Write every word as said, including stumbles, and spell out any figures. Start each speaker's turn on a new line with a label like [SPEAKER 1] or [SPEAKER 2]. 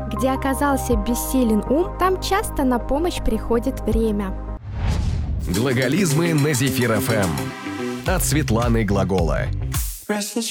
[SPEAKER 1] Где оказался бессилен ум, там часто на помощь приходит время.
[SPEAKER 2] Глаголизмы на Зефир эф эм от Светланы Глагола.